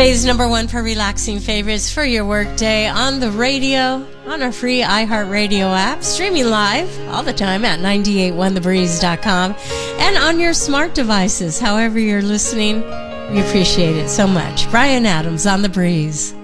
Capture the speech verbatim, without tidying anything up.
Bay's number one for relaxing favorites for your workday on the radio, on our free iHeartRadio app, streaming live all the time at nine eight one the breeze dot com, and on your smart devices, however you're listening. We appreciate it so much. Bryan Adams on The Breeze.